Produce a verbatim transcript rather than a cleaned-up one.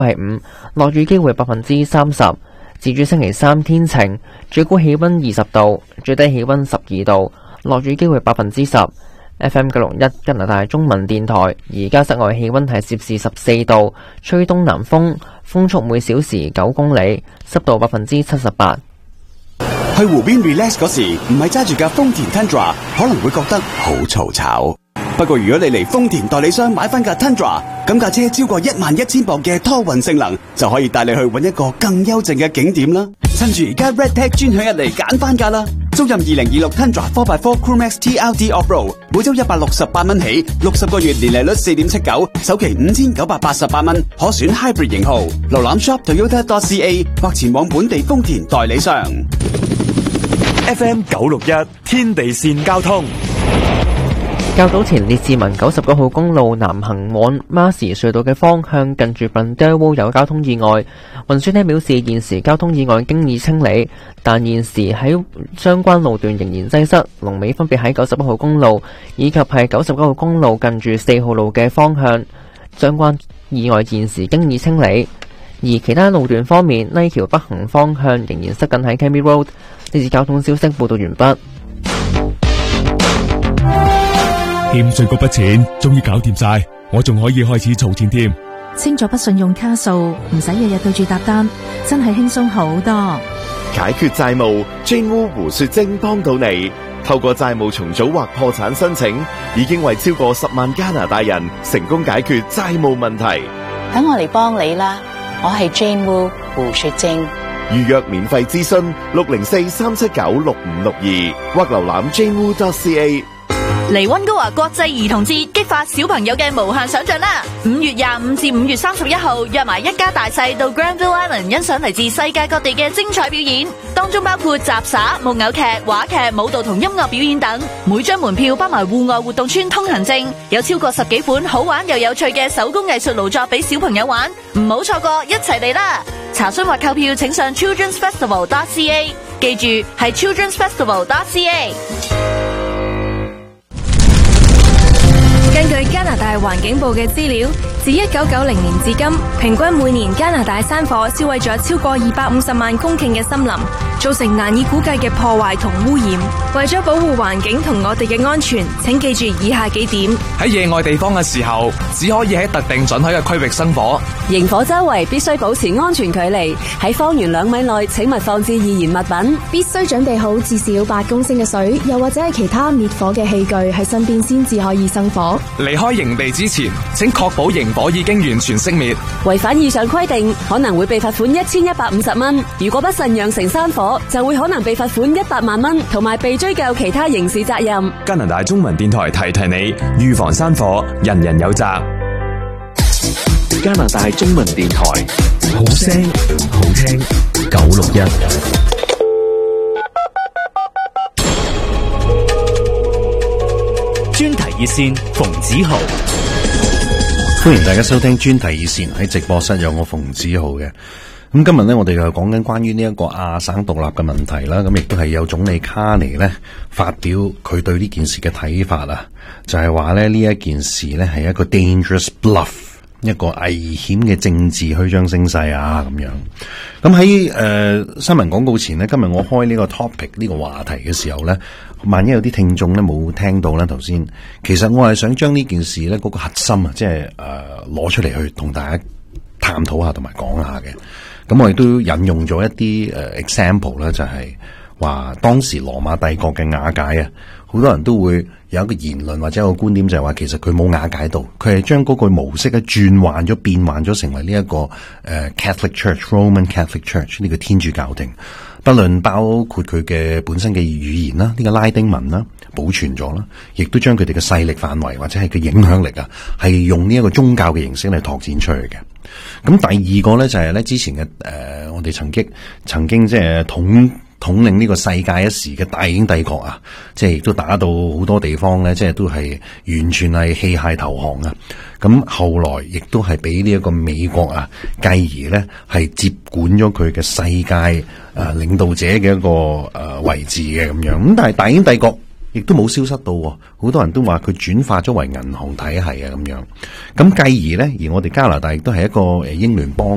係五，落雨機會百分之三十。至於星期三天晴，最高氣溫二十度，最低氣溫十二度，落雨機會百分之十。F M 九六一加拿大中文電台，而家室外氣溫係攝氏十四度，吹東南風，風速每小時九公里，濕度百分之七十八。 去湖邊 relax 嗰時，唔係揸住架豐田 Tundra， 可能會覺得好嘈吵。不過如果你嚟豐田代理商買翻架 Tundra， 咁架車超過一萬一千磅嘅拖運性能，就可以帶你去搵一個更幽靜嘅景點啦。趁住而家 Redtech 專享日嚟揀翻架啦！租任二零二六 Tundra 四 by 四 Crewmax T L D Off-Road， 每周一百六十八蚊起，六十個月年利率四點七九，首期五千九百八十八蚊，可選 Hybrid 型號。瀏覽 shop toyota dot c a 或前往本地豐田代理商。 F M 九六一天地線交通。 較早前列治文九十九號公路南行往馬士隧道嘅方向，近住 Blundell 有交通意外。運輸廳表示，現時交通意外經已清理，但現時喺相關路段仍然擠塞。龍尾分別喺九十一號公路以及係九十九號公路近住四號路嘅方向。相關意外現時經已清理，而其他路段方面，呢橋北行方向仍然塞緊喺 Camy Road。呢次交通消息報道完畢。 欠稅嗰筆錢終於搞掂晒，我仲可以開始儲錢添。 清咗筆信用卡數，唔使日日對住搭單，真係輕鬆好多。 解決債務 ，Jane Wu 胡雪晶幫到你。透過債務重組或破產申請，已經為超過十萬加拿大人成功解決債務問題。 等我嚟幫你啦，我係 Jane Wu 胡雪晶。 預約免費諮詢六零四三七九六五六二，或瀏覽 jane wu dot c a。 嚟溫哥華國際兒童節，激發小朋友嘅無限想象啦！五月廿五至五月三十一號，約埋一家大細到 Granville Island 欣賞嚟自世界各地嘅精彩表演，當中包括雜耍、木偶劇、話劇、舞蹈同音樂表演等。每張門票包埋戶外活動村通行證，有超過十幾款好玩又有趣嘅手工藝術勞作俾小朋友玩，唔好錯過，一齊嚟啦！查詢或購票請上 children's festival dot c a， 記住係 children's festival dot c a。 根據加拿大環境部嘅資料，自一九九零年至今，平均每年加拿大山火燒毀咗超過二百五十萬公頃嘅森林，造成難以估計嘅破壞同污染。為咗保護環境同我哋嘅安全，請記住以下幾點： 喺野外地方嘅時候，只可以喺特定准許嘅區域生火。 營火周圍必須保持安全距離，喺方圓兩米內請勿放置易燃物品。 必須準備好至少八公升嘅水，又或者係其他滅火嘅器具喺身邊先至可以生火。 離開營地之前，請確保營火已經完全熄滅。 違反以上規定，可能會被罰款一千一百五十蚊。如果不慎釀成山火，就會可能被罰款一百萬蚊，同埋被追究其他刑事責任。 加拿大中文電台提提你，預防山火，人人有責。 加拿大中文電台，好聲好聽，九六一。 專題熱線馮子豪， 歡迎大家收聽專題熱線。喺直播室有我馮子豪嘅。咁今日呢，我哋又講緊關於呢一個亞省獨立嘅問題啦。咁亦都係有總理卡尼呢發表佢對呢件事嘅睇法啊，就係話咧呢一件事呢係一個 dangerous bluff， 一個危險嘅政治虛張聲勢啊咁樣。咁喺誒新聞廣告前呢，今日我開呢個 topic 呢個話題嘅時候呢，萬一有啲聽眾呢冇聽到呢頭先，其實我係想將呢件事呢嗰個核心啊，即係誒攞出嚟去同大家探討下同埋講下嘅。咁我亦都引用咗一啲誒、uh, example 咧，就係話當時羅馬帝國嘅瓦解啊，好多人都會有一個言論或者一個觀點，就係話其實佢冇瓦解到，佢係將嗰個模式咧轉換咗、變換咗成為呢、這、一個誒、uh, Catholic Church Roman Catholic Church 呢個天主教廷，不論包括佢嘅本身嘅語言啦，呢、這個拉丁文啦保存咗啦，亦都將佢哋嘅勢力範圍或者係佢影響力啊，係用呢一個宗教嘅形式嚟拓展出去嘅。咁第二個咧就係、是、咧之前嘅誒、呃，我哋曾經曾經即係統統領呢個世界一時嘅大英帝國啊，即係亦都打到好多地方咧，即係都係完全係棄械投降啊。咁後來亦都係俾呢一個美國啊，繼而咧係接管咗佢嘅世界誒、呃、領導者嘅一個誒、呃、位置嘅咁樣。咁但係大英帝國亦都冇消失到，好多人都話佢轉化咗為銀行體系啊咁樣。咁繼而咧，而我哋加拿大亦都係一個誒英聯邦